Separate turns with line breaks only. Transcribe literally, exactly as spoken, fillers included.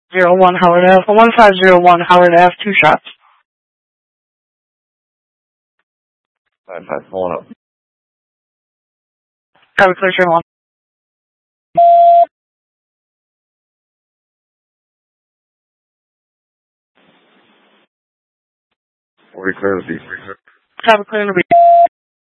zero one Howard Ave. one five zero one Howard Ave, two shots.
five five, pulling up.
Copy, clear, train one.
forty clear to be.
Copy, clear to be.